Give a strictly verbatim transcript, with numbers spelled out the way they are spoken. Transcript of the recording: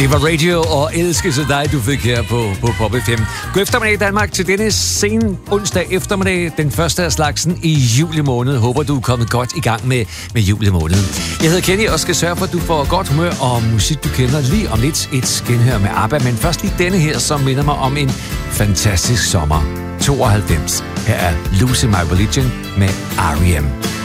Det var Radio og Elske til dig, du fik her på, på Pop F M. God eftermiddag Danmark til denne sen onsdag eftermiddag, den første af slagsen i juli måned. Håber, du er kommet godt i gang med, med juli måned. Jeg hedder Kenny og skal sørge for, at du får godt humør og musik, du kender lige om lidt. Et genhør med ABBA, men først lige denne her, som minder mig om en fantastisk sommer. tooghalvfems. Her er Losing My Religion med R E M.